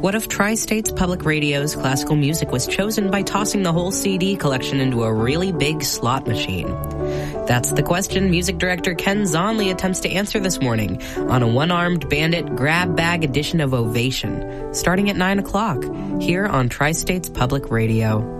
What if Tri-States Public Radio's classical music was chosen by tossing the whole CD collection into a really big slot machine? That's the question music director Ken Zonley attempts to answer this morning on a one-armed bandit grab bag edition of Ovation, starting at 9 o'clock here on Tri-States Public Radio.